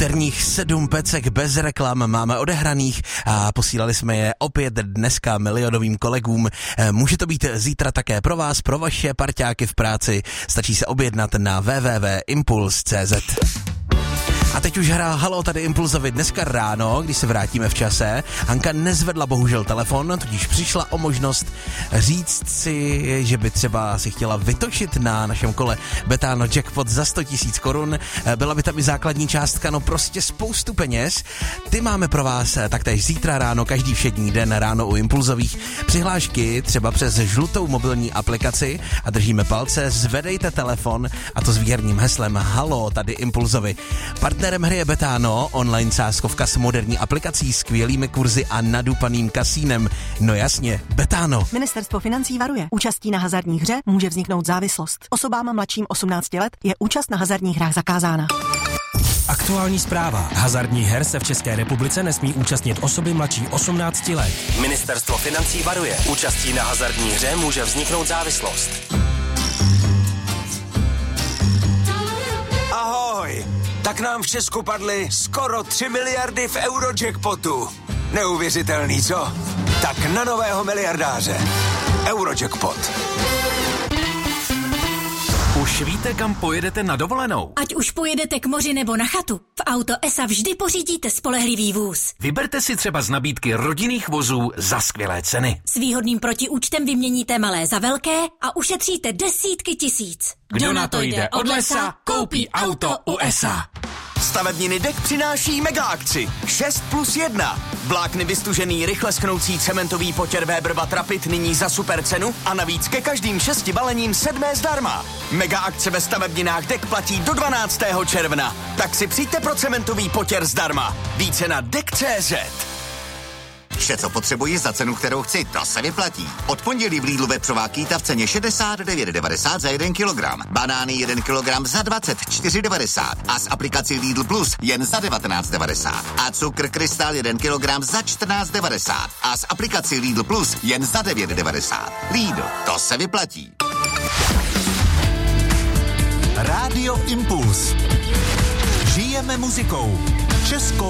Úterních 7 pecek bez reklam máme odehraných a posílali jsme je opět dneska milionovým kolegům. Může to být zítra také pro vás, pro vaše parťáky v práci. Stačí se objednat na www.impuls.cz. A teď už hrál Halo tady Impulzovi dneska ráno, když se vrátíme v čase. Hanka nezvedla bohužel telefon, tudíž přišla o možnost říct si, že by třeba si chtěla vytočit na našem kole Betano Jackpot za 100 000 korun. Byla by tam i základní částka, no prostě spoustu peněz. Ty máme pro vás taktéž zítra ráno, každý všední den ráno u Impulzových. Přihlášky třeba přes žlutou mobilní aplikaci a držíme palce, zvedejte telefon a to s výherním heslem Halo tady Impulzovi. Partnerem hry je Betano, online sázkovka s moderní aplikací, skvělými kurzy a nadupaným kasínem. No jasně, Betano. Ministerstvo financí varuje. Účastí na hazardní hře může vzniknout závislost. Osobám mladším 18 let je účast na hazardních hrách zakázána. Aktuální zpráva. Hazardních her se v České republice nesmí účastnit osoby mladší 18 let. Ministerstvo financí varuje. Účastí na hazardní hře může vzniknout závislost. Ahoj! Tak nám v Česku padly skoro 3 miliardy v Eurojackpotu. Neuvěřitelný, co? Tak na nového miliardáře. Eurojackpot. Už víte, kam pojedete na dovolenou? Ať už pojedete k moři nebo na chatu, v Auto ESA vždy pořídíte spolehlivý vůz. Vyberte si třeba z nabídky rodinných vozů za skvělé ceny. S výhodným protiúčtem vyměníte malé za velké a ušetříte desítky tisíc. Kdo na to jde od lesa, koupí auto u ESA. Stavebniny DEK přináší mega akci 6+1. Vlákny vystužený rychle schnoucí cementový potěr Weber Vatrapit nyní za super cenu a navíc ke každým 6 balením 7 zdarma. Mega akce ve stavebninách DEK platí do 12. června. Tak si přijďte pro cementový potěr zdarma. Více na DEK.cz. Vše, co potřebuji za cenu, kterou chci, to se vyplatí. Od pondělí v Lidlu vepřová kýta v ceně 69,90 za 1 kilogram. Banány 1 kilogram za 24,90 a s aplikací Lidl Plus jen za 19,90. A cukr Krystal 1 kilogram za 14,90 a s aplikací Lidl Plus jen za 9,90. Lidl, to se vyplatí. Rádio Impuls. Žijeme muzikou. Česko